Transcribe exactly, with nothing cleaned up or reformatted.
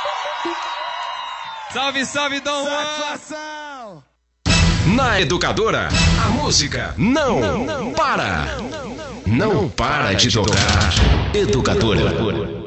Salve, salve, Dom Juan! Satisfação! Na Educadora, a música não, não, não para. Não, não para de tocar. Educadora.